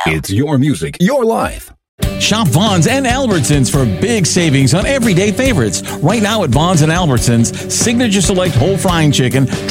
It's your music, your life. Shop Vaughn's and Albertsons for big savings on everyday favorites. Right now at Vaughn's and Albertsons, Signature Select Whole Frying Chicken